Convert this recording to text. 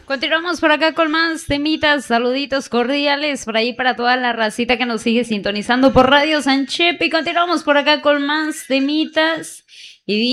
Continuamos por acá con más temitas, saluditos cordiales por ahí para toda la racita que nos sigue sintonizando por Radio Sanchep y continuamos por acá con más temitas.